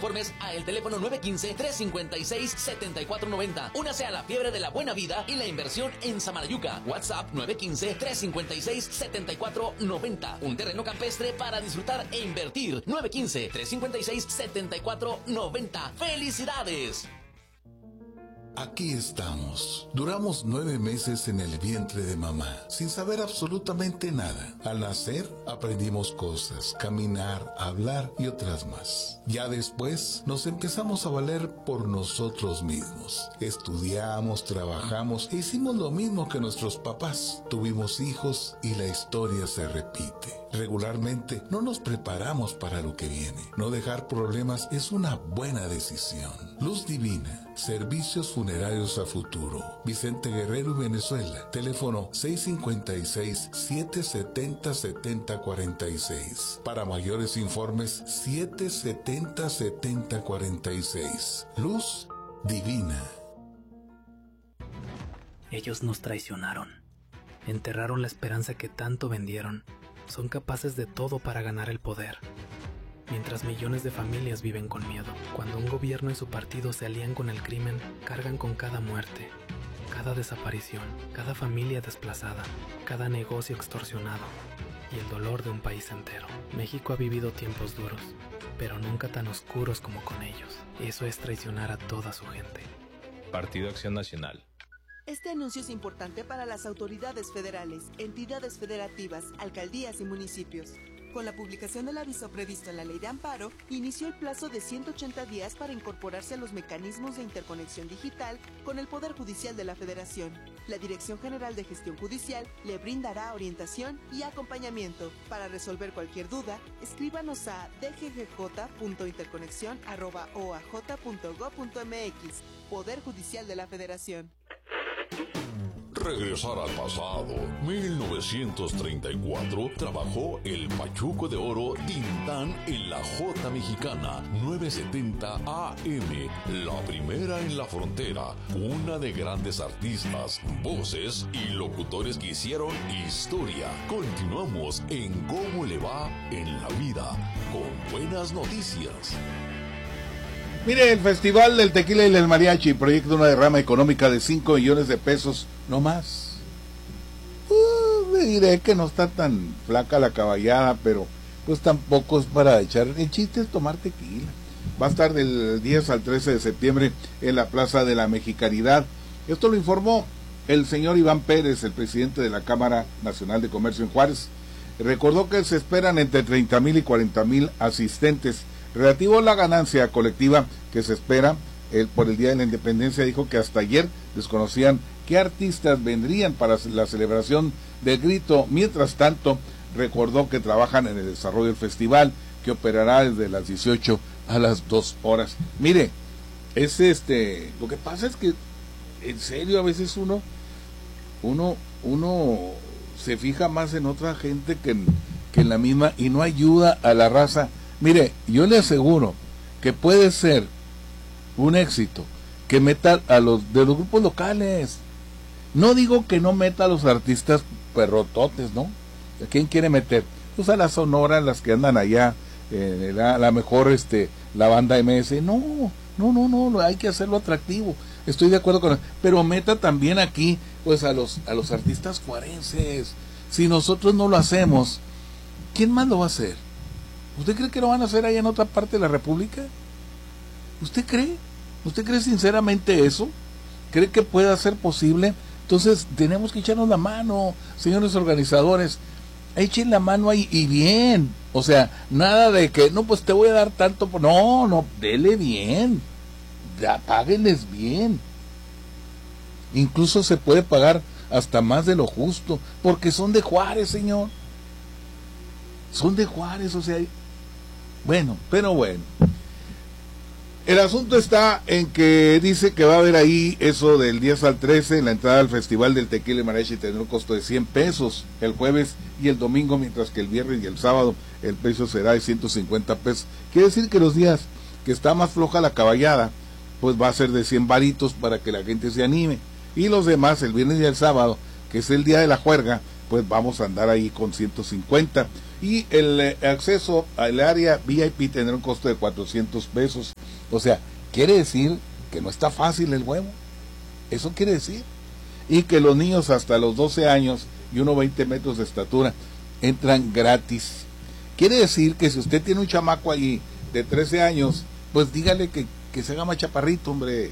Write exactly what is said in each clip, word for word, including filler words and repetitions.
informes a el teléfono nueve uno cinco, tres cinco seis, siete cuatro nueve cero. Únase a la fiebre de la buena vida y la inversión en Samalayuca. WhatsApp nueve uno cinco, tres cinco seis, siete cuatro nueve cero. Un terreno campestre para disfrutar e invertir. nueve uno cinco, tres cinco seis, siete cuatro nueve cero. ¡Felicidades! Aquí estamos. Duramos nueve meses en el vientre de mamá, sin saber absolutamente nada. Al nacer, aprendimos cosas, caminar, hablar y otras más. Ya después, nos empezamos a valer por nosotros mismos. Estudiamos, trabajamos e hicimos lo mismo que nuestros papás. Tuvimos hijos y la historia se repite. Regularmente, no nos preparamos para lo que viene. No dejar problemas es una buena decisión. Luz Divina, servicios funerarios a futuro. Vicente Guerrero y Venezuela. Teléfono seis cinco seis, siete siete cero, siete cero cuatro seis. Para mayores informes, siete siete cero, siete cero cuatro seis. Luz Divina. Ellos nos traicionaron. Enterraron la esperanza que tanto vendieron. Son capaces de todo para ganar el poder. Mientras millones de familias viven con miedo, cuando un gobierno y su partido se alían con el crimen, cargan con cada muerte, cada desaparición, cada familia desplazada, cada negocio extorsionado y el dolor de un país entero. México ha vivido tiempos duros, pero nunca tan oscuros como con ellos. Eso es traicionar a toda su gente. Partido Acción Nacional. Este anuncio es importante para las autoridades federales, entidades federativas, alcaldías y municipios. Con la publicación del aviso previsto en la Ley de Amparo, inició el plazo de ciento ochenta días para incorporarse a los mecanismos de interconexión digital con el Poder Judicial de la Federación. La Dirección General de Gestión Judicial le brindará orientación y acompañamiento. Para resolver cualquier duda, escríbanos a d g g j punto interconexión arroba o a j punto gob punto m x. Poder Judicial de la Federación. Regresar al pasado. mil novecientos treinta y cuatro trabajó el Pachuco de Oro Tintán en la J Mexicana novecientos setenta A M, la primera en la frontera, una de grandes artistas, voces y locutores que hicieron historia. Continuamos en Cómo le va en la vida, con buenas noticias. Mire, el Festival del Tequila y el Mariachi proyecta una derrama económica de cinco millones de pesos, no más. Uh, le diré que no está tan flaca la caballada, pero pues tampoco es para echar. El chiste es tomar tequila. Va a estar del diez al trece de septiembre en la Plaza de la Mexicanidad. Esto lo informó el señor Iván Pérez, el presidente de la Cámara Nacional de Comercio en Juárez. Recordó que se esperan entre treinta mil y cuarenta mil asistentes. Relativo a la ganancia colectiva que se espera él, por el Día de la Independencia, dijo que hasta ayer desconocían qué artistas vendrían para la celebración del grito. Mientras tanto, recordó que trabajan en el desarrollo del festival, que operará desde las dieciocho a las dos horas. Mire, es este, lo que pasa es que, en serio, a veces uno, uno, uno se fija más en otra gente que en, que en la misma, y no ayuda a la raza. Mire, yo le aseguro que puede ser un éxito que meta a los de los grupos locales. No digo que no meta a los artistas perrototes, ¿no? ¿A quién quiere meter? Pues a las sonoras, las que andan allá, eh, la, la mejor, este, la banda M S. No, no, no, no, hay que hacerlo atractivo. Estoy de acuerdo con él. Pero meta también aquí, pues a los, a los artistas juarenses. Si nosotros no lo hacemos, ¿quién más lo va a hacer? ¿Usted cree que lo van a hacer allá en otra parte de la República? ¿Usted cree? ¿Usted cree sinceramente eso? ¿Cree que pueda ser posible? Entonces tenemos que echarnos la mano, señores organizadores. Echen la mano ahí y bien. O sea, nada de que, no, pues te voy a dar tanto. Por... No, no, dele bien. Ya, páguenles bien. Incluso se puede pagar hasta más de lo justo, porque son de Juárez, señor. Son de Juárez, o sea... Bueno, pero bueno. El asunto está en que dice que va a haber ahí eso del diez al trece, la entrada al Festival del Tequila y Mariachi tendrá un costo de cien pesos el jueves y el domingo, mientras que el viernes y el sábado el precio será de ciento cincuenta pesos. Quiere decir que los días que está más floja la caballada, pues va a ser de cien varitos para que la gente se anime. Y los demás, el viernes y el sábado, que es el día de la juerga, pues vamos a andar ahí con ciento cincuenta. Y el eh, acceso al área V I P tendrá un costo de cuatrocientos pesos. O sea, quiere decir que no está fácil el huevo. Eso quiere decir. Y que los niños hasta los doce años y uno veinte metros de estatura entran gratis. Quiere decir que si usted tiene un chamaco ahí de trece años, pues dígale que, que se haga más chaparrito, hombre.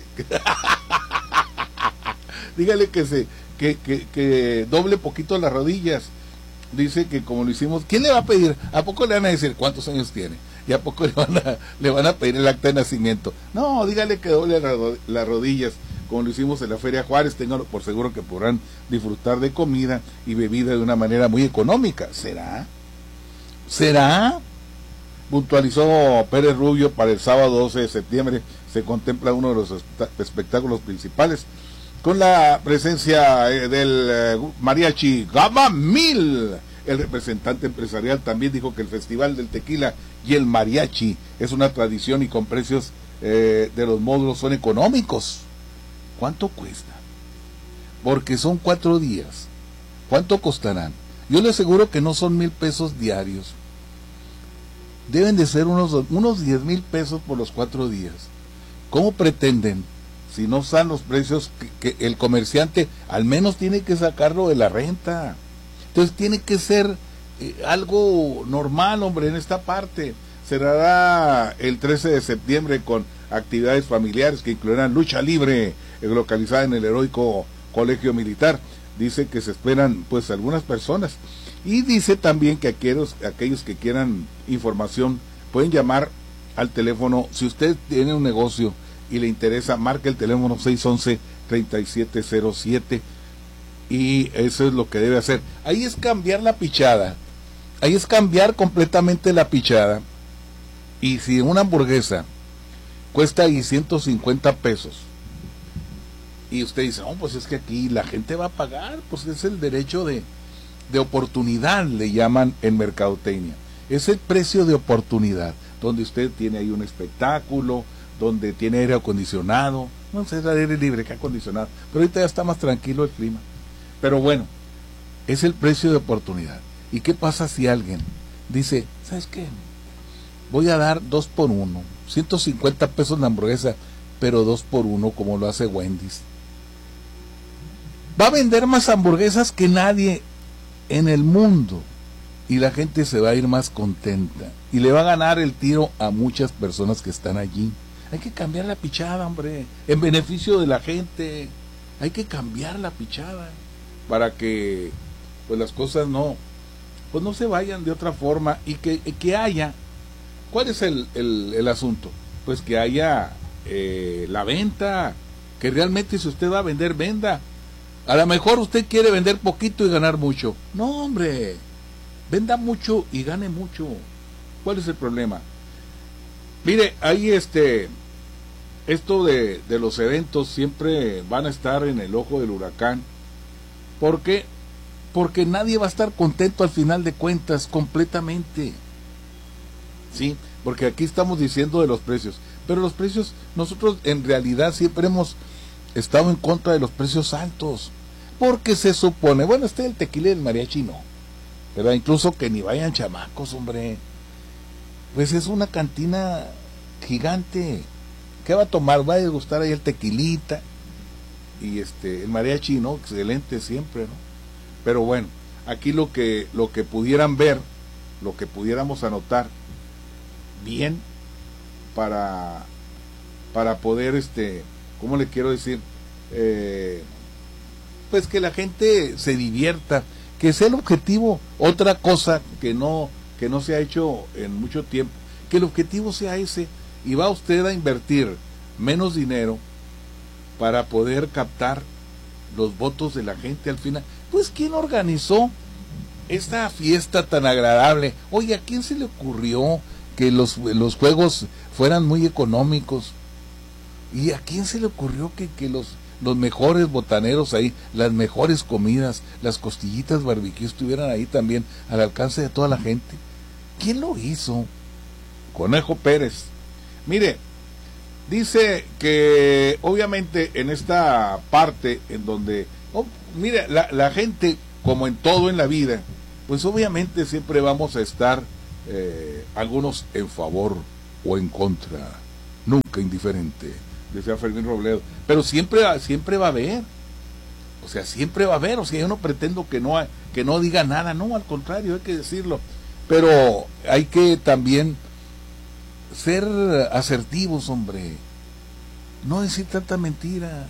Dígale que se que, que, que doble poquito las rodillas. Dice que como lo hicimos, ¿quién le va a pedir? ¿A poco le van a decir cuántos años tiene? ¿Y a poco le van a, le van a pedir el acta de nacimiento? No, dígale que doble las rodillas, como lo hicimos en la Feria Juárez. Ténganlo por seguro que podrán disfrutar de comida y bebida de una manera muy económica. ¿Será? ¿Será? Puntualizó Pérez Rubio. Para el sábado doce de septiembre se contempla uno de los espectáculos principales, con la presencia eh, del eh, mariachi Gama Mil. El representante empresarial también dijo que el Festival del Tequila y el mariachi es una tradición y con precios eh, de los módulos son económicos. ¿Cuánto cuesta? Porque son cuatro días. ¿Cuánto costarán? Yo le aseguro que no son mil pesos diarios. Deben de ser unos, unos diez mil pesos por los cuatro días. ¿Cómo pretenden? Si no están los precios, que, que el comerciante al menos tiene que sacarlo de la renta. Entonces tiene que ser eh, algo normal, hombre, en esta parte. Cerrará el trece de septiembre con actividades familiares que incluirán lucha libre, eh, localizada en el heroico Colegio Militar. Dice que se esperan pues algunas personas. Y dice también que aquellos, aquellos que quieran información pueden llamar al teléfono. Si usted tiene un negocio y le interesa, marque el teléfono seis once, treinta y siete cero siete, y eso es lo que debe hacer. Ahí es cambiar la pichada, ahí es cambiar completamente la pichada. Y si una hamburguesa cuesta ahí ciento cincuenta pesos, y usted dice, no, pues es que aquí la gente va a pagar, pues es el derecho de, de oportunidad, le llaman en mercadotecnia. Es el precio de oportunidad, donde usted tiene ahí un espectáculo, donde tiene aire acondicionado, no sé, es aire libre que acondicionado, pero ahorita ya está más tranquilo el clima. Pero bueno, es el precio de oportunidad. ¿Y qué pasa si alguien dice, ¿sabes qué? Voy a dar dos por uno, ciento cincuenta pesos la hamburguesa, pero dos por uno como lo hace Wendy's? Va a vender más hamburguesas que nadie en el mundo y la gente se va a ir más contenta y le va a ganar el tiro a muchas personas que están allí. Hay que cambiar la pichada, hombre, en beneficio de la gente. Hay que cambiar la pichada para que pues las cosas no pues no se vayan de otra forma y que, que haya. ¿Cuál es el, el, el asunto? Pues que haya eh, la venta, que realmente si usted va a vender, venda. A lo mejor usted quiere vender poquito y ganar mucho. No, hombre, venda mucho y gane mucho. ¿Cuál es el problema? Mire, ahí este, esto de, de los eventos siempre van a estar en el ojo del huracán. ¿Por qué? Porque nadie va a estar contento al final de cuentas, completamente. Sí, porque aquí estamos diciendo de los precios, pero los precios, nosotros en realidad siempre hemos estado en contra de los precios altos, porque se supone, bueno, este el tequila y el mariachi no, pero incluso que ni vayan chamacos, hombre, pues es una cantina gigante. ¿Qué va a tomar? Va a degustar ahí el tequilita y este el mariachi, ¿no? Excelente siempre, ¿no? Pero bueno, aquí lo que lo que pudieran ver, lo que pudiéramos anotar bien para para poder este, ¿cómo le quiero decir? Eh, pues que la gente se divierta, que sea el objetivo. Otra cosa que no que no se ha hecho en mucho tiempo, que el objetivo sea ese, y va usted a invertir menos dinero para poder captar los votos de la gente al final. Pues ¿quién organizó esta fiesta tan agradable? Oye, ¿a quién se le ocurrió que los, los juegos fueran muy económicos? ¿Y a quién se le ocurrió que, que los, los mejores botaneros ahí, las mejores comidas, las costillitas barbecue estuvieran ahí también al alcance de toda la gente? ¿Quién lo hizo? Conejo Pérez. Mire, dice que obviamente en esta parte en donde, oh, mire, la, la gente, como en todo en la vida, pues obviamente siempre vamos a estar eh, algunos en favor o en contra, nunca indiferente, decía Fermín Robledo, pero siempre, siempre va a haber, o sea, siempre va a haber, o sea, yo no pretendo que no, que no diga nada, no, al contrario, hay que decirlo, pero hay que también ser asertivos, hombre, no decir tanta mentira,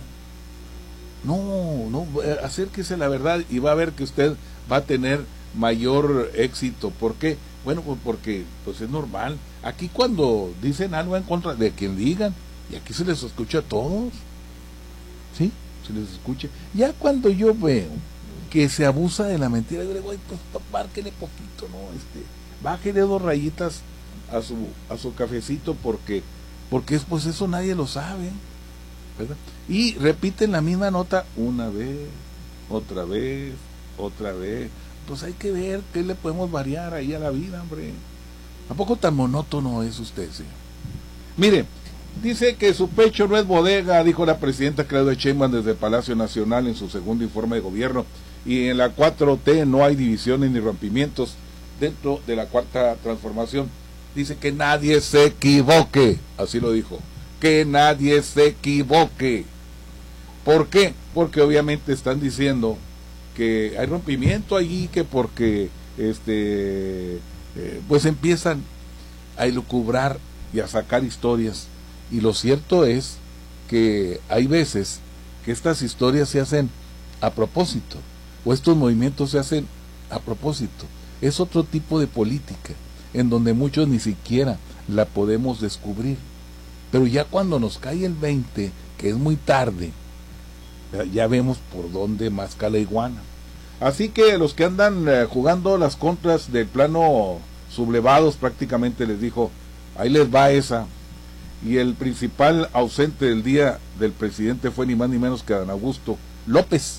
no, no, acérquese a la verdad y va a ver que usted va a tener mayor éxito. ¿Por qué? Bueno, pues porque pues es normal. Aquí cuando dicen algo en contra de quien digan, y aquí se les escucha a todos, ¿sí? Se les escucha. Ya cuando yo veo que se abusa de la mentira, yo le digo, ay, pues márquele poquito, ¿no? Este, bájele dos rayitas a su a su cafecito porque porque pues eso nadie lo sabe, ¿verdad? Y repiten la misma nota una vez, otra vez, otra vez. Pues hay que ver qué le podemos variar ahí a la vida, hombre. ¿A poco tan monótono es usted, señor? Mire, dice que su pecho no es bodega, dijo la presidenta Claudia Sheinbaum desde el Palacio Nacional en su segundo informe de gobierno, y en la cuatro T no hay divisiones ni rompimientos dentro de la cuarta transformación. Dice que nadie se equivoque, así lo dijo, que nadie se equivoque. ¿Por qué? Porque obviamente están diciendo que hay rompimiento allí, que porque este eh, pues empiezan a elucubrar y a sacar historias, y lo cierto es que hay veces que estas historias se hacen a propósito, o estos movimientos se hacen a propósito. Es otro tipo de política en donde muchos ni siquiera la podemos descubrir, pero ya cuando nos cae el veinte, que es muy tarde, ya vemos por dónde masca la iguana. Así que los que andan eh, jugando las contras del plano sublevados, prácticamente les dijo, ahí les va esa. Y el principal ausente del día del presidente fue ni más ni menos que Adán Augusto López.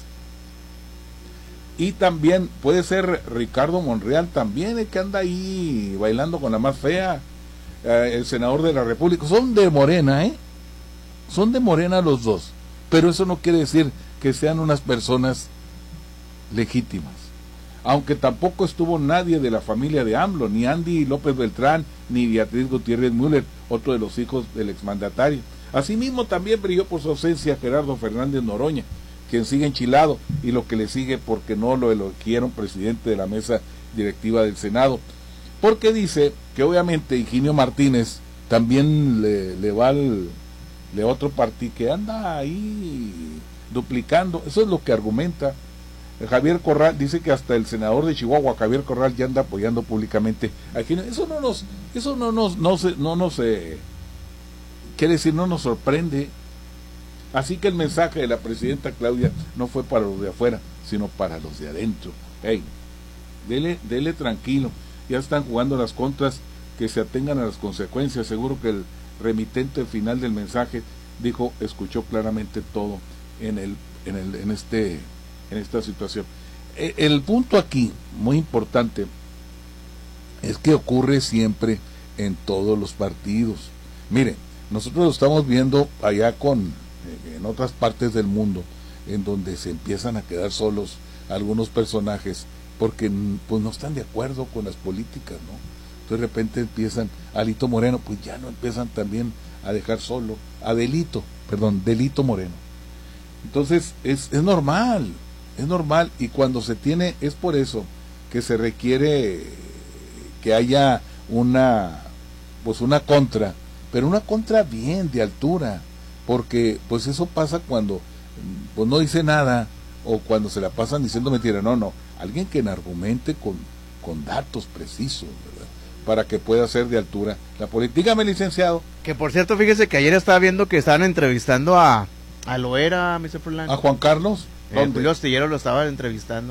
Y también puede ser Ricardo Monreal, también el que anda ahí bailando con la más fea, eh, el senador de la República. Son de Morena, ¿eh? Son de Morena los dos, pero eso no quiere decir que sean unas personas legítimas, aunque tampoco estuvo nadie de la familia de AMLO, ni Andy López Beltrán, ni Beatriz Gutiérrez Müller, otro de los hijos del exmandatario. Asimismo también brilló por su ausencia Gerardo Fernández Noroña, quien sigue enchilado, y lo que le sigue porque no lo eligieron presidente de la mesa directiva del Senado, porque dice que obviamente Higinio Martínez también le, le va al de otro partido que anda ahí duplicando. Eso es lo que argumenta Javier Corral. Dice que hasta el senador de Chihuahua, Javier Corral, ya anda apoyando públicamente aquí. Eso no nos eso no nos no se, no nos eh, quiere decir no nos sorprende. Así que el mensaje de la presidenta Claudia no fue para los de afuera, sino para los de adentro. Hey, dele dele tranquilo, ya están jugando las contras, que se atengan a las consecuencias. Seguro que el remitente al final del mensaje dijo, escuchó claramente todo en el en el en este en esta situación. El, el punto aquí muy importante es que ocurre siempre en todos los partidos. Mire, nosotros lo estamos viendo allá con en otras partes del mundo, en donde se empiezan a quedar solos algunos personajes porque pues no están de acuerdo con las políticas, ¿no? De repente empiezan, Alito Moreno, pues ya no empiezan también a dejar solo, a Delito, perdón, Delito Moreno. Entonces, es, es normal, es normal, y cuando se tiene, es por eso que se requiere que haya una, pues una contra, pero una contra bien, de altura, porque pues eso pasa cuando pues no dice nada, o cuando se la pasan diciendo mentira. No, no, alguien que argumente con, con datos precisos, ¿verdad?, para que pueda ser de altura la política. Dígame, licenciado. Que por cierto, fíjese que ayer estaba viendo que estaban entrevistando a, a Loera, mister Furlan. ¿A Juan Carlos? Eh, Julio Astillero lo estaba entrevistando.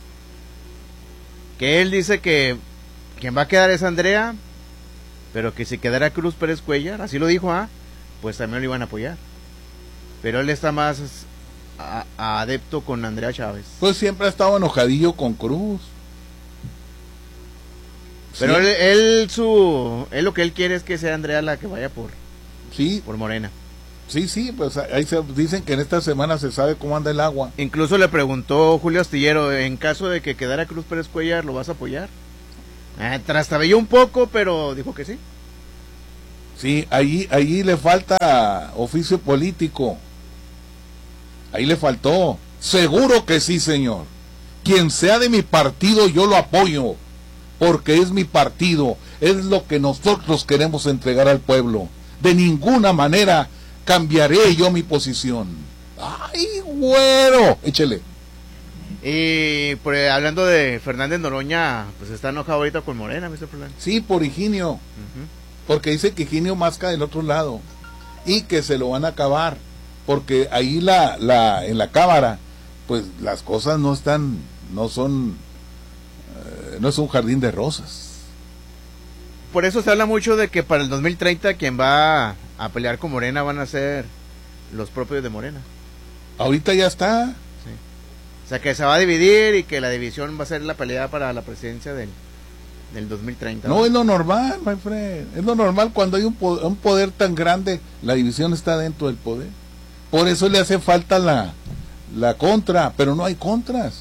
Que él dice que quien va a quedar es Andrea, pero que si quedara Cruz Pérez Cuellar, así lo dijo, ¿ah? Pues también lo iban a apoyar. Pero él está más a, a adepto con Andrea Chávez. Pues siempre ha estado enojadillo con Cruz. Pero sí. él, él su él lo que él quiere es que sea Andrea la que vaya por sí por Morena. Sí, sí, pues ahí se dicen que en esta semana se sabe cómo anda el agua. Incluso le preguntó Julio Astillero, en caso de que quedara Cruz Pérez Cuellar, ¿lo vas a apoyar? Eh, trastabilló un poco, pero dijo que sí. Sí, ahí, ahí le falta oficio político. Ahí le faltó. Seguro que sí, señor. Quien sea de mi partido, yo lo apoyo. Porque es mi partido. Es lo que nosotros queremos entregar al pueblo. De ninguna manera cambiaré yo mi posición. ¡Ay, güero! Échele. Y pues, hablando de Fernández Noroña, pues está enojado ahorita con Morena, mister Fernández. Sí, por Higinio. Uh-huh. Porque dice que Higinio masca del otro lado. Y que se lo van a acabar. Porque ahí la, la, en la Cámara, pues las cosas no están, no son, eh, no es un jardín de rosas. Por eso se habla mucho de que para el dos mil treinta quien va a pelear con Morena van a ser los propios de Morena. Ahorita ya está. Sí. O sea que se va a dividir y que la división va a ser la pelea para la presidencia del, del dos mil treinta. No, es lo normal, my friend. Es lo normal cuando hay un poder, un poder tan grande, la división está dentro del poder. Por eso le hace falta la, la contra, pero no hay contras.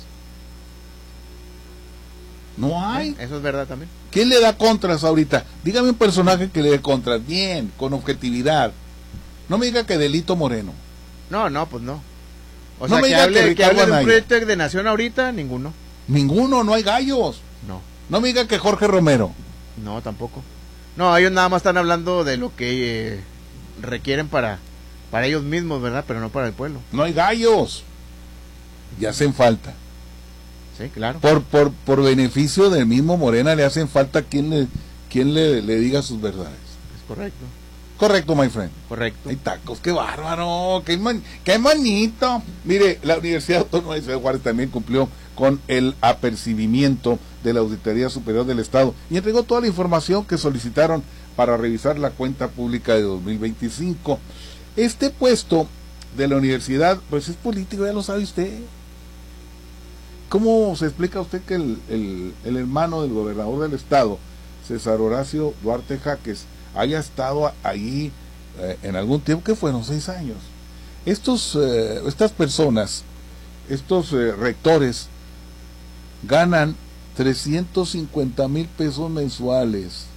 No hay. Eso es verdad también. ¿Quién le da contras ahorita? Dígame un personaje que le dé contras, bien, con objetividad. No me diga que Delito Moreno. No, no, pues no. O no sea, me que diga hable, que, que hable de un Anaya. proyecto de nación ahorita, ninguno. Ninguno, no hay gallos. No. No me diga que Jorge Romero. No, tampoco. No, ellos nada más están hablando de lo que eh, requieren para, para ellos mismos, ¿verdad? Pero no para el pueblo. No hay gallos. Y hacen falta. Sí, claro. Por, por, por beneficio del mismo Morena le hacen falta quien le, quien le, le diga sus verdades. Es correcto. Correcto, my friend. Correcto. Hay tacos, qué bárbaro, qué, man, qué bonito. Mire, la Universidad Autónoma de Ciudad Juárez también cumplió con el apercibimiento de la Auditoría Superior del Estado y entregó toda la información que solicitaron para revisar la cuenta pública de dos mil veinticinco. Este puesto de la universidad, pues es político, ya lo sabe usted. ¿Cómo se explica usted que el, el, el hermano del gobernador del estado, César Horacio Duarte Jaques, haya estado ahí eh, en algún tiempo? Que fueron seis años. Estos, eh, estas personas, estos eh, rectores, ganan trescientos cincuenta mil pesos mensuales,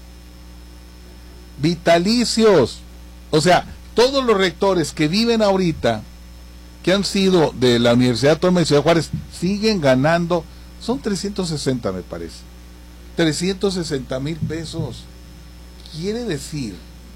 vitalicios. O sea, todos los rectores que viven ahorita, que han sido de la Universidad Autónoma de Ciudad Juárez, siguen ganando, son trescientos sesenta me parece, trescientos sesenta mil pesos. Quiere decir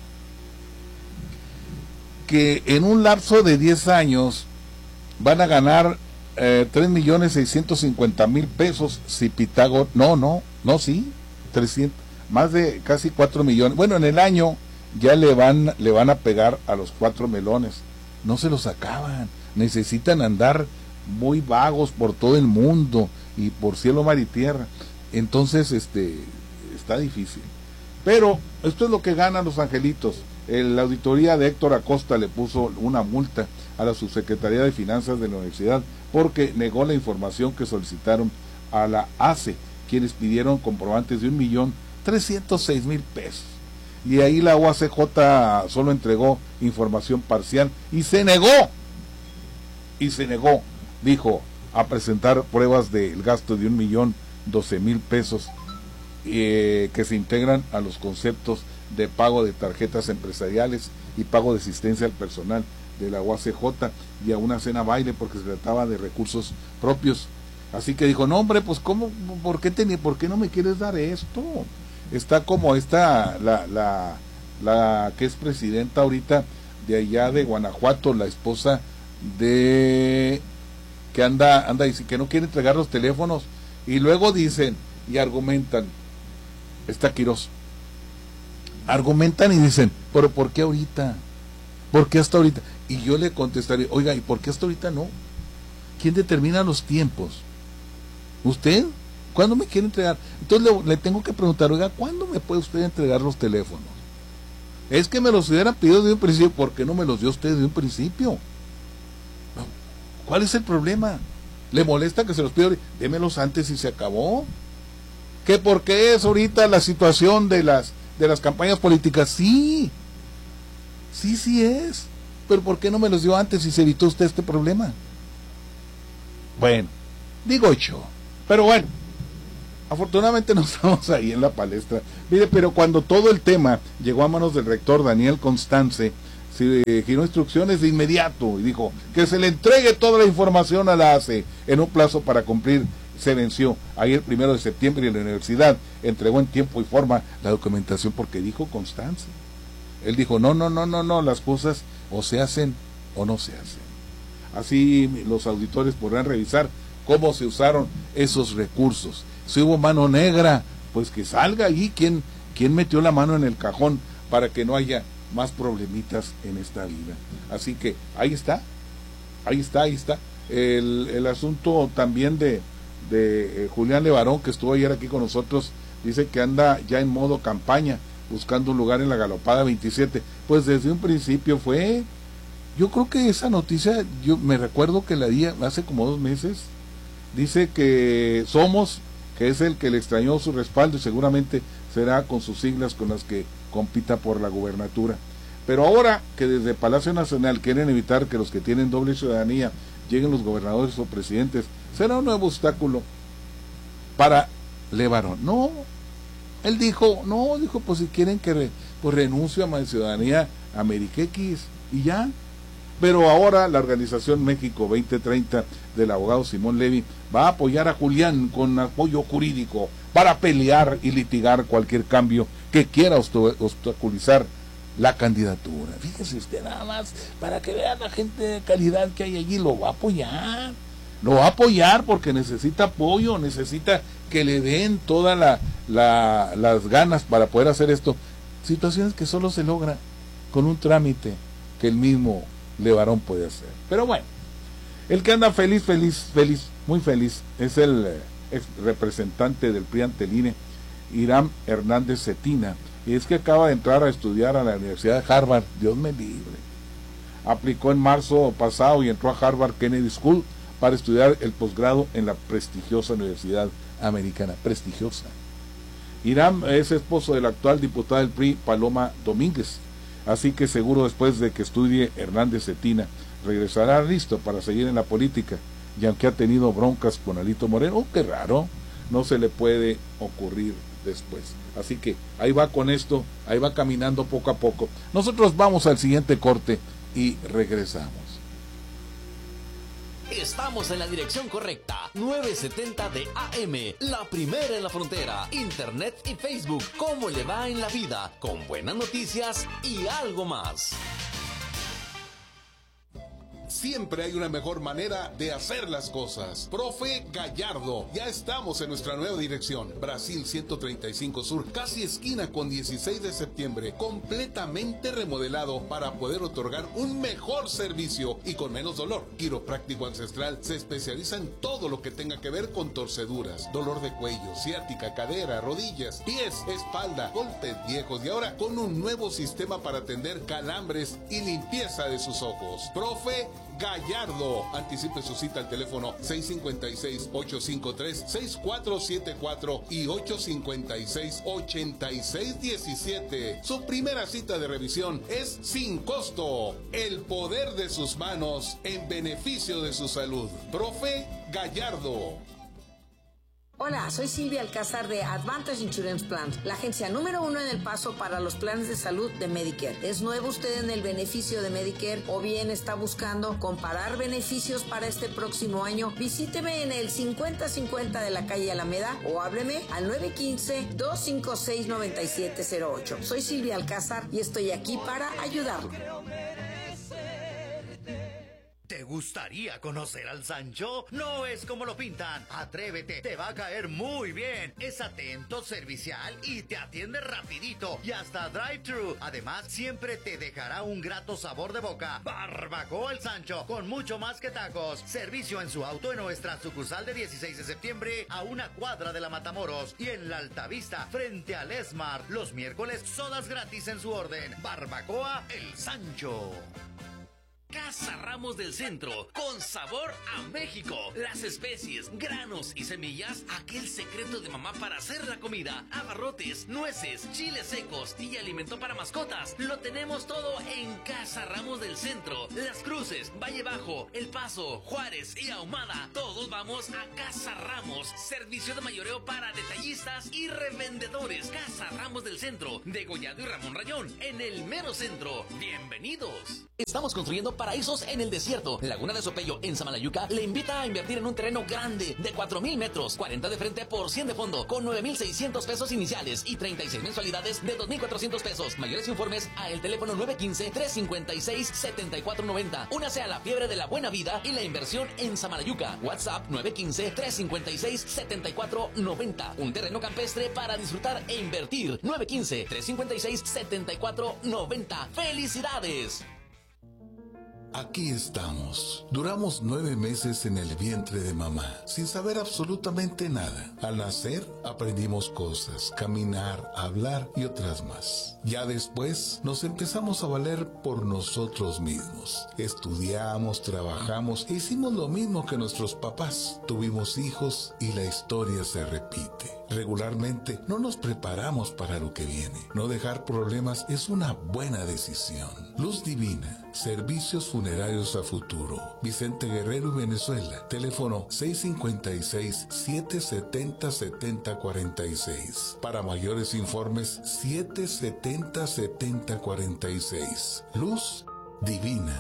que en un lapso de diez años van a ganar eh, tres millones seiscientos cincuenta mil pesos si Pitágoras, no, no, no, sí, trescientos, más de casi cuatro millones. Bueno, en el año ya le van, le van a pegar a los cuatro melones. No se los acaban, necesitan andar muy vagos por todo el mundo y por cielo, mar y tierra. Entonces, este, está difícil. Pero esto es lo que ganan los angelitos. La auditoría de Héctor Acosta le puso una multa a la Subsecretaría de Finanzas de la universidad porque negó la información que solicitaron a la A C E, quienes pidieron comprobantes de un millón trescientos seis mil pesos. Y ahí la U A C J solo entregó información parcial y se negó, y se negó, dijo, a presentar pruebas del gasto de un millón doce mil pesos eh, que se integran a los conceptos de pago de tarjetas empresariales y pago de asistencia al personal de la U A C J y a una cena baile porque se trataba de recursos propios. Así que dijo, no hombre, pues cómo, ¿por qué, te, por qué no me quieres dar esto? Está como esta, la, la, la que es presidenta ahorita de allá de Guanajuato, la esposa de, que anda, anda y que no quiere entregar los teléfonos, y luego dicen y argumentan, está Quirós, argumentan y dicen, pero ¿por qué ahorita? ¿Por qué hasta ahorita? Y yo le contestaré, oiga, ¿y por qué hasta ahorita no? ¿Quién determina los tiempos? ¿Usted? ¿Cuándo me quiere entregar? Entonces le, le tengo que preguntar, oiga, ¿cuándo me puede usted entregar los teléfonos? Es que me los hubieran pedido de un principio, ¿por qué no me los dio usted de un principio? ¿Cuál es el problema? ¿Le molesta que se los pida? Démelos antes y se acabó. ¿Qué por qué es ahorita la situación de las de las campañas políticas? Sí, sí, sí es. pero ¿por qué no me los dio antes y se evitó usted este problema? Bueno, digo yo, pero bueno, afortunadamente no estamos ahí en la palestra. Mire, pero cuando todo el tema llegó a manos del rector Daniel Constance, se giró instrucciones de inmediato y dijo que se le entregue toda la información a la A C E en un plazo para cumplir. Se venció ayer primero de septiembre y la universidad entregó en tiempo y forma la documentación, porque dijo Constance. Él dijo, no, no, no, no, no, las cosas o se hacen o no se hacen. Así los auditores podrán revisar cómo se usaron esos recursos. Si hubo mano negra, pues que salga allí quién, quién metió la mano en el cajón para que no haya más problemitas en esta vida. Así que ahí está, ahí está, ahí está. El, el asunto también de, de eh, Julián Levarón, que estuvo ayer aquí con nosotros, dice que anda ya en modo campaña, buscando un lugar en la Galopada veintisiete. Pues desde un principio fue, yo creo que esa noticia, yo me recuerdo que la di hace como dos meses, dice que Somos, que es el que le extrañó su respaldo y seguramente será con sus siglas con las que compita por la gubernatura. Pero ahora que desde Palacio Nacional quieren evitar que los que tienen doble ciudadanía lleguen los gobernadores o presidentes, será un nuevo obstáculo para Levarón. No, él dijo, no, dijo, pues si quieren que re, pues renuncio a mi ciudadanía ameriquequis y ya. Pero ahora la organización México veinte treinta del abogado Simón Levy va a apoyar a Julián con apoyo jurídico para pelear y litigar cualquier cambio que quiera obstaculizar la candidatura. Fíjese usted nada más, para que vea la gente de calidad que hay allí, lo va a apoyar, lo va a apoyar porque necesita apoyo, necesita que le den todas la, la, las ganas para poder hacer esto. Situaciones que solo se logra con un trámite que el mismo Levarón puede hacer. Pero bueno, el que anda feliz, feliz, feliz, muy feliz, es el eh, ex representante del P R I ante el I N E, Irán Hernández Cetina, y es que acaba de entrar a estudiar a la Universidad de Harvard. Dios me libre. Aplicó en marzo pasado y entró a Harvard Kennedy School para estudiar el posgrado en la prestigiosa Universidad Americana, prestigiosa. Irán es esposo de la actual diputada del P R I, Paloma Domínguez, así que seguro después de que estudie Hernández Cetina, regresará listo para seguir en la política, y aunque ha tenido broncas con Alito Moreno, oh, qué raro, no se le puede ocurrir después. Así que ahí va con esto, ahí va caminando poco a poco. Nosotros vamos al siguiente corte y regresamos. Estamos en la dirección correcta. nueve setenta de A M, la primera en la frontera. Internet y Facebook. ¿Cómo le va en la vida? Con buenas noticias y algo más. Siempre hay una mejor manera de hacer las cosas. Profe Gallardo, ya estamos en nuestra nueva dirección. Brasil ciento treinta y cinco Sur, casi esquina con dieciséis de septiembre. Completamente remodelado para poder otorgar un mejor servicio y con menos dolor. Quiropráctico Ancestral se especializa en todo lo que tenga que ver con torceduras, dolor de cuello, ciática, cadera, rodillas, pies, espalda, golpes viejos y ahora con un nuevo sistema para atender calambres y limpieza de sus ojos. Profe Gallardo, anticipe su cita al teléfono seis cinco seis, ocho cinco tres, seis cuatro siete cuatro y ocho cinco seis, ocho seis uno siete. Su primera cita de revisión es sin costo. El poder de sus manos en beneficio de su salud. Profe Gallardo. Hola, soy Silvia Alcázar de Advantage Insurance Plans, la agencia número uno en El Paso para los planes de salud de Medicare. ¿Es nuevo usted en el beneficio de Medicare o bien está buscando comparar beneficios para este próximo año? Visíteme en el cincuenta cincuenta de la calle Alameda o hábleme al nueve uno cinco, dos cinco seis, nueve siete cero ocho. Soy Silvia Alcázar y estoy aquí para ayudarlo. ¿Te gustaría conocer al Sancho? No es como lo pintan. Atrévete, te va a caer muy bien. Es atento, servicial y te atiende rapidito y hasta drive-thru. Además, siempre te dejará un grato sabor de boca. Barbacoa el Sancho, con mucho más que tacos. Servicio en su auto en nuestra sucursal de dieciséis de septiembre a una cuadra de la Matamoros y en la Altavista frente al Esmart. Los miércoles sodas gratis en su orden. Barbacoa el Sancho. Casa Ramos del Centro, con sabor a México. Las especies, granos y semillas, aquel secreto de mamá para hacer la comida, abarrotes, nueces, chiles secos y alimento para mascotas. Lo tenemos todo en Casa Ramos del Centro. Las Cruces, Valle Bajo, El Paso, Juárez y Ahumada. Todos vamos a Casa Ramos. Servicio de mayoreo para detallistas y revendedores. Casa Ramos del Centro, de Gollado y Ramón Rayón, en el mero centro. Bienvenidos. Estamos construyendo paraísos en el desierto. Laguna de Sopello, en Samalayuca, le invita a invertir en un terreno grande de cuatro mil metros, cuarenta de frente por cien de fondo, con nueve mil seiscientos pesos iniciales y treinta y seis mensualidades de dos mil cuatrocientos pesos. Mayores informes a el teléfono nueve uno cinco, tres cinco seis, siete cuatro nueve cero. Únase a la fiebre de la buena vida y la inversión en Samalayuca. WhatsApp nueve uno cinco, tres cinco seis, siete cuatro nueve cero. Un terreno campestre para disfrutar e invertir. nueve uno cinco, tres cinco seis, siete cuatro nueve cero. ¡Felicidades! Aquí estamos. Duramos nueve meses en el vientre de mamá, sin saber absolutamente nada. Al nacer, aprendimos cosas, caminar, hablar y otras más. Ya después, nos empezamos a valer por nosotros mismos. Estudiamos, trabajamos e hicimos lo mismo que nuestros papás. Tuvimos hijos y la historia se repite. Regularmente, no nos preparamos para lo que viene. No dejar problemas es una buena decisión. Luz Divina, servicios funerarios a futuro. Vicente Guerrero y Venezuela. Teléfono seis cinco seis, siete siete cero, siete cero cuatro seis. Para mayores informes, siete siete cero, siete cero cuatro seis. Luz Divina.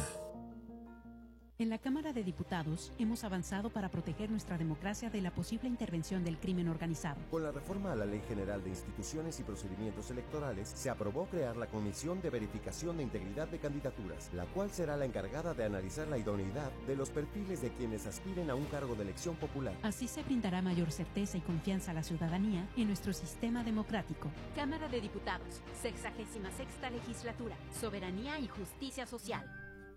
En la Cámara de Diputados hemos avanzado para proteger nuestra democracia de la posible intervención del crimen organizado. Con la reforma a la Ley General de Instituciones y Procedimientos Electorales, se aprobó crear la Comisión de Verificación de Integridad de Candidaturas, la cual será la encargada de analizar la idoneidad de los perfiles de quienes aspiren a un cargo de elección popular. Así se brindará mayor certeza y confianza a la ciudadanía en nuestro sistema democrático. Cámara de Diputados, sexagésima sexta legislatura, soberanía y justicia social.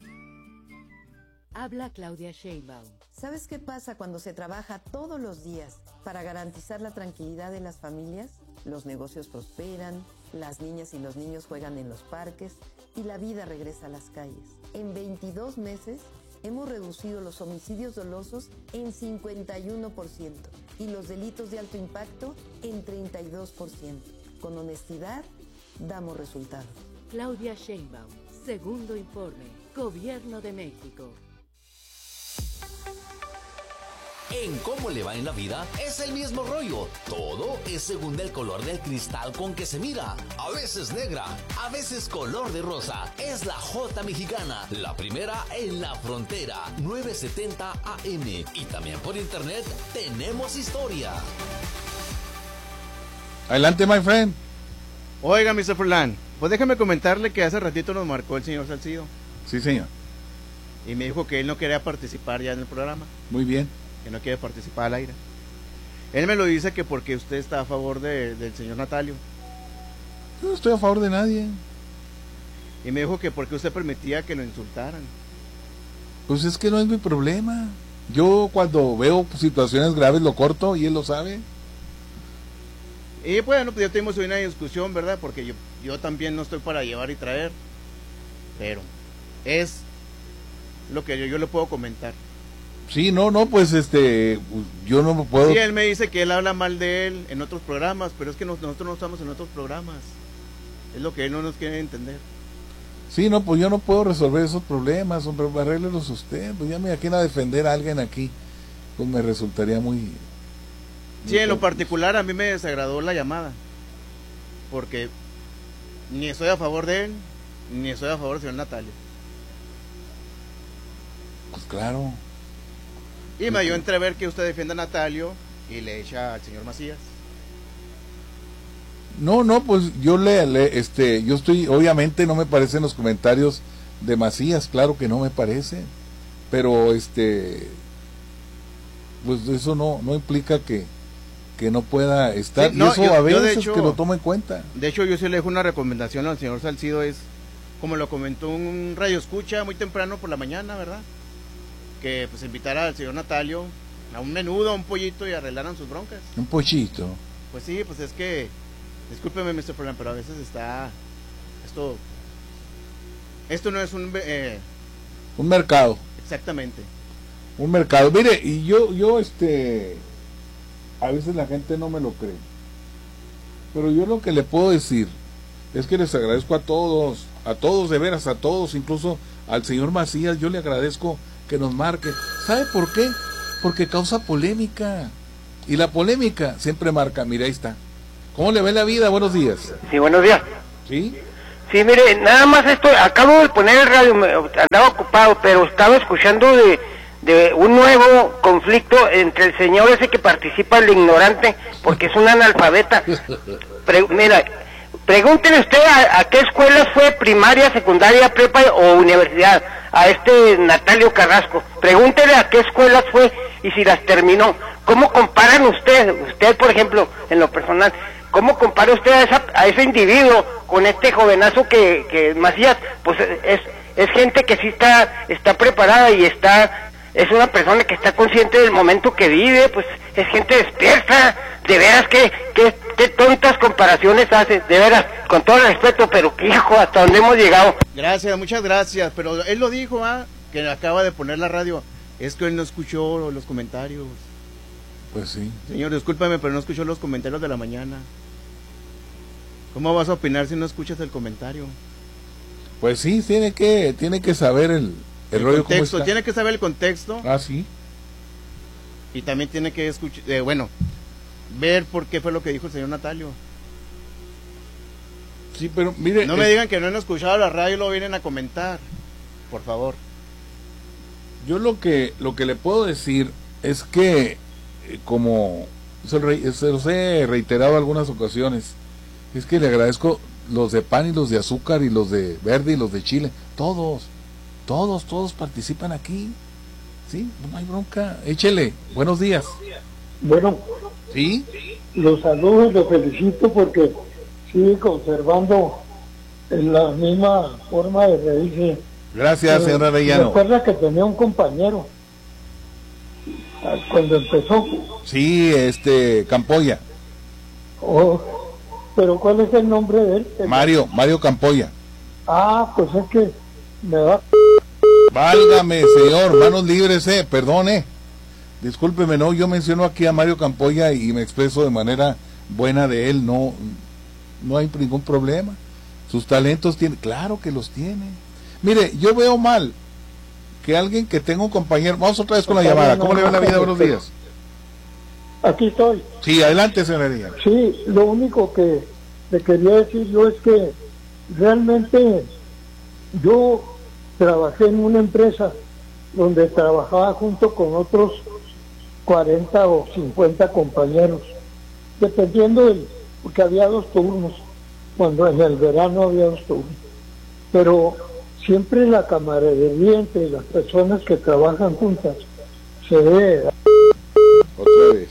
Habla Claudia Sheinbaum. ¿Sabes qué pasa cuando se trabaja todos los días para garantizar la tranquilidad de las familias? Los negocios prosperan, las niñas y los niños juegan en los parques y la vida regresa a las calles. En veintidós meses hemos reducido los homicidios dolosos en cincuenta y uno por ciento y los delitos de alto impacto en treinta y dos por ciento. Con honestidad, damos resultados. Claudia Sheinbaum, segundo informe, Gobierno de México. En Cómo le va en la vida es el mismo rollo. Todo es según el color del cristal con que se mira. A veces negra, a veces color de rosa. Es la J Mexicana, la primera en la frontera. nueve setenta A M. Y también por internet tenemos historia. Adelante, my friend. Oiga, mister Furlan, pues déjame comentarle que hace ratito nos marcó el señor Salcido. Sí, señor. Y me dijo que él no quería participar ya en el programa. Muy bien. Que no quiere participar al aire. Él me lo dice que porque usted está a favor de, del señor Natalio. Yo no estoy a favor de nadie. Y me dijo que porque usted permitía que lo insultaran. Pues es que no es mi problema. Yo cuando veo situaciones graves lo corto y él lo sabe. Y bueno, pues ya tuvimos hoy una discusión, ¿verdad? Porque yo, yo también no estoy para llevar y traer. Pero es lo que yo, yo le puedo comentar. Sí, no, no, pues este, yo no me puedo... Sí, él me dice que él habla mal de él en otros programas, pero es que nos, nosotros no estamos en otros programas. Es lo que él no nos quiere entender. Sí, no, pues yo no puedo resolver esos problemas, hombre, arréglelos usted. Pues ya me aquí a defender a alguien aquí, pues me resultaría muy... muy sí, en lo particular a mí me desagradó la llamada, porque ni estoy a favor de él, ni estoy a favor del señor Natalio. Pues claro. Y me dio a entrever que usted defiende a Natalio y le echa al señor Macías. No, no, pues yo le, le, este, yo estoy, obviamente no me parecen los comentarios de Macías, claro que no me parece, pero este, pues eso no, no implica que, que no pueda estar, sí, no, y eso yo, a veces hecho, que lo tome en cuenta. De hecho, yo sí le dejo una recomendación al señor Salcido, es, como lo comentó un radio escucha muy temprano por la mañana, ¿verdad? Que pues invitara al señor Natalio a un menudo, a un pollito y arreglaran sus broncas. Un pollito. Pues sí, pues es que, discúlpeme, mister Furlan, pero a veces está, esto, esto no es un, eh, Un mercado. Exactamente. Un mercado. Mire, y yo, yo, este, a veces la gente no me lo cree. Pero yo lo que le puedo decir es que les agradezco a todos, a todos de veras, a todos, incluso al señor Macías, yo le agradezco que nos marque. ¿Sabe por qué? Porque causa polémica. Y la polémica siempre marca. Mira, ahí está. ¿Cómo le ve la vida? Buenos días. Sí, buenos días. ¿Sí? Sí, mire, nada más esto, acabo de poner el radio, me, andaba ocupado, pero estaba escuchando de, de un nuevo conflicto entre el señor ese que participa, el ignorante, porque es un analfabeta. Pre, mira, pregúntele usted a, a qué escuelas fue, primaria, secundaria, prepa o universidad, a este Natalio Carrasco. Pregúntele a qué escuelas fue y si las terminó. ¿Cómo comparan usted, usted por ejemplo, en lo personal, cómo compara usted a, esa, a ese individuo con este jovenazo que, que Macías? Pues es, es gente que sí está, está preparada y está, es una persona que está consciente del momento que vive, pues es gente despierta. De veras que, que, que tontas comparaciones hace, de veras, con todo el respeto, pero que hijo, hasta dónde hemos llegado. Gracias, muchas gracias, pero él lo dijo, ¿ah? Que acaba de poner la radio, es que él no escuchó los comentarios. Pues sí. Señor, discúlpame, pero no escuchó los comentarios de la mañana. ¿Cómo vas a opinar si no escuchas el comentario? Pues sí, tiene que, tiene que saber el, el, el rollo contexto, cómo está. Tiene que saber el contexto. Ah, sí. Y también tiene que escuchar, eh, bueno, ver por qué fue lo que dijo el señor Natalio. Sí, pero mire... No es... me digan que no han escuchado la radio y lo vienen a comentar, por favor. Yo lo que, lo que le puedo decir es que, eh, como se, re, se los he reiterado algunas ocasiones, es que le agradezco los de pan y los de azúcar y los de verde y los de chile, todos, todos, todos participan aquí, ¿sí? No hay bronca, échele, buenos días. Bueno, ¿sí? Los saludos, los felicito porque sigue conservando la misma forma de reírse. Gracias, señor Arellano. Recuerda que tenía un compañero cuando empezó. Sí, este, Campoya. Oh, pero ¿cuál es el nombre de él? Mario, Mario Campoya. Ah, pues es que me va... Válgame, señor, manos libres, eh, perdone. Discúlpeme, no, yo menciono aquí a Mario Campoya y me expreso de manera buena de él, no, no hay ningún problema. Sus talentos tiene, claro que los tiene. Mire, yo veo mal que alguien que tenga un compañero, vamos otra vez con la Está llamada, bien, ¿cómo no, le va la vida? Buenos días. Aquí estoy. Sí, adelante, señor Arellano. Sí, lo único que le quería decir yo es que realmente yo trabajé en una empresa donde trabajaba junto con otros cuarenta o cincuenta compañeros, dependiendo del, porque había dos turnos, cuando en el verano había dos turnos, pero siempre la camaradería entre las personas que trabajan juntas se ve. Otra vez,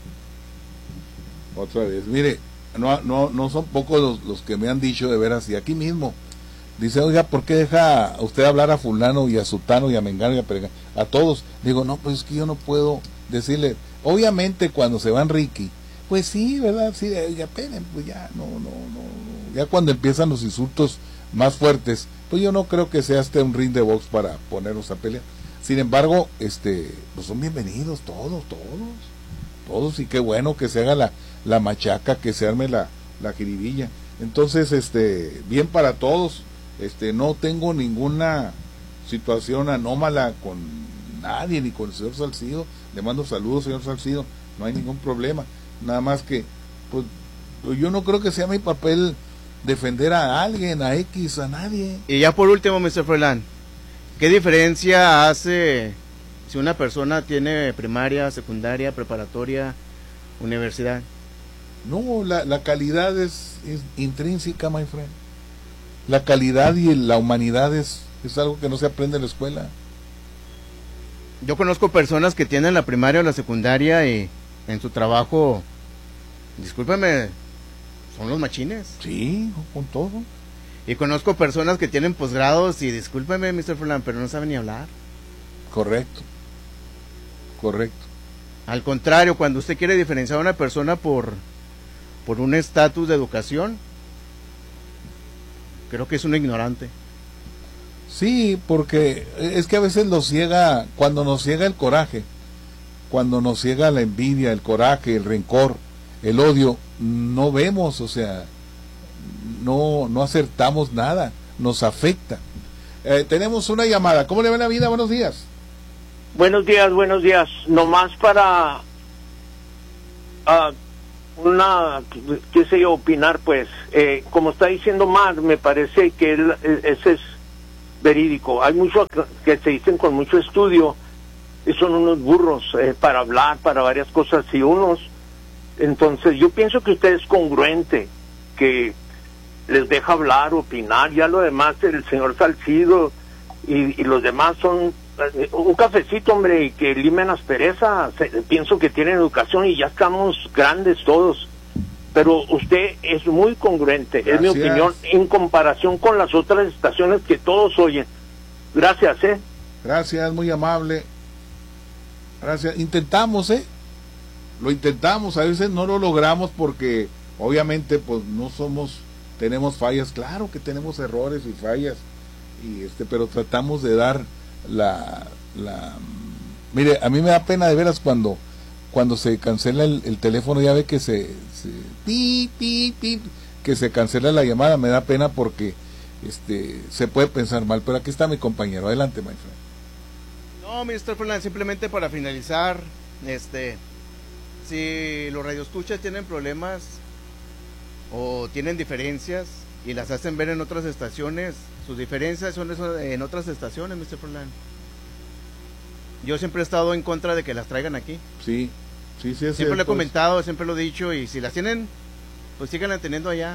otra vez, mire, no, no, no son pocos los, los que me han dicho de veras, y aquí mismo, dice, oiga, ¿por qué deja usted hablar a fulano y a sutano y a mengano y a perengano? A todos. Digo, no, pues es que yo no puedo decirle. Obviamente cuando se van Ricky, pues sí, ¿verdad? Sí, ya esperen, pues ya, no, no, no. Ya cuando empiezan los insultos más fuertes, pues yo no creo que sea este un ring de box para ponernos a pelear. Sin embargo, este, pues son bienvenidos todos, todos, todos, y qué bueno que se haga la, la machaca, que se arme la, la jiribilla. Entonces, este, bien para todos. Este, no tengo ninguna situación anómala con nadie, ni con el señor Salcido. Le mando saludos, señor Salcido, no hay ningún problema. Nada más que, pues, yo no creo que sea mi papel defender a alguien, a X, a nadie. Y ya por último, mister Froilán, ¿qué diferencia hace si una persona tiene primaria, secundaria, preparatoria, universidad? No, la, la calidad es, es intrínseca, my friend. La calidad y la humanidad es, es algo que no se aprende en la escuela. Yo conozco personas que tienen la primaria o la secundaria y en su trabajo, discúlpeme, son los machines. Sí, con todo. Y conozco personas que tienen posgrados y discúlpeme, mister Froilán, pero no saben ni hablar. Correcto. Correcto. Al contrario, cuando usted quiere diferenciar a una persona por, por un estatus de educación, creo que es un ignorante. Sí, porque es que a veces nos ciega, cuando nos ciega el coraje, cuando nos ciega la envidia, el coraje, el rencor, el odio, no vemos, o sea, no, no acertamos nada, nos afecta. Eh, tenemos una llamada. ¿Cómo le va la vida? Buenos días. Buenos días, buenos días. Nomás para uh, una, qué sé yo, opinar, pues, eh, como está diciendo Mar, me parece que él, ese es verídico. Hay muchos que se dicen con mucho estudio y son unos burros eh, para hablar, para varias cosas, y unos. Entonces, yo pienso que usted es congruente, que les deja hablar, opinar. Ya lo demás, el señor Salcido y, y los demás son eh, un cafecito, hombre, y que limen aspereza. Se, pienso que tienen educación y ya estamos grandes todos. Pero usted es muy congruente, Gracias. Es mi opinión, en comparación con las otras estaciones que todos oyen. Gracias, ¿eh? Gracias, muy amable. Gracias. Intentamos, ¿eh? Lo intentamos, a veces no lo logramos porque obviamente pues no somos, tenemos fallas, claro que tenemos errores y fallas, y este, pero tratamos de dar la, la, mire, a mí me da pena de veras cuando cuando se cancela el, el teléfono, ya ve que se, se pi, pi, pi, que se cancela la llamada, me da pena porque este se puede pensar mal, pero aquí está mi compañero, adelante, my friend. No, mister Fernández, simplemente para finalizar, este, si los radioescuchas tienen problemas o tienen diferencias y las hacen ver en otras estaciones, sus diferencias son eso en otras estaciones, mister Fernández. Yo siempre he estado en contra de que las traigan aquí. Sí, sí, sí. Siempre lo he comentado, siempre lo he dicho, y si las tienen, pues síganla teniendo allá.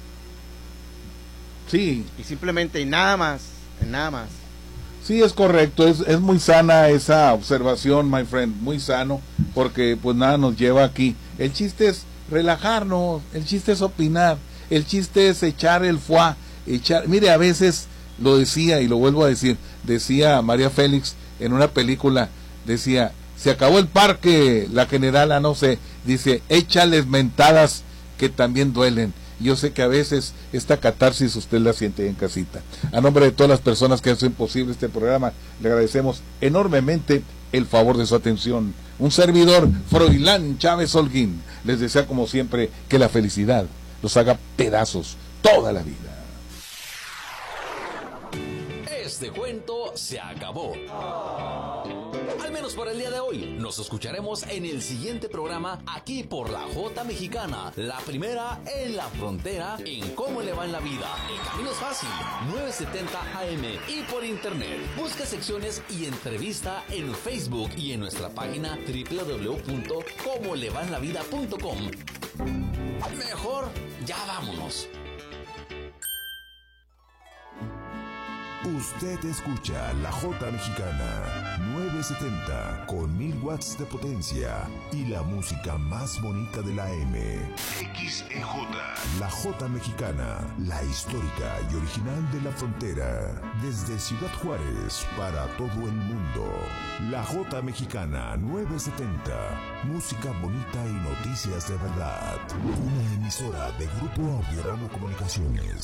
Sí. Y simplemente, y nada más, y nada más. Sí, es correcto, es, es muy sana esa observación, my friend, muy sano, porque pues nada nos lleva aquí. El chiste es relajarnos, el chiste es opinar, el chiste es echar el foie, echar, mire, a veces lo decía y lo vuelvo a decir, decía María Félix en una película, decía, se acabó el parque, la generala, no sé, dice, échales mentadas que también duelen. Yo sé que a veces esta catarsis usted la siente en casita. A nombre de todas las personas que hacen posible este programa, le agradecemos enormemente el favor de su atención. Un servidor, Froilán Chávez Holguín, les desea como siempre que la felicidad los haga pedazos toda la vida. Este cuento se acabó. Al menos por el día de hoy. Nos escucharemos en el siguiente programa aquí por la J Mexicana, la primera en la frontera en Cómo le va en la vida. El camino es fácil, nueve setenta A M y por internet. Busca secciones y entrevista en Facebook y en nuestra página doble u doble u doble u punto cómo le va en la vida punto com. Mejor ya vámonos. Usted escucha la J Mexicana nueve setenta con mil watts de potencia y la música más bonita de la M. X E J. La J Mexicana, la histórica y original de la frontera. Desde Ciudad Juárez para todo el mundo. La J Mexicana nueve setenta. Música bonita y noticias de verdad. Una emisora de Grupo Audiorama Comunicaciones.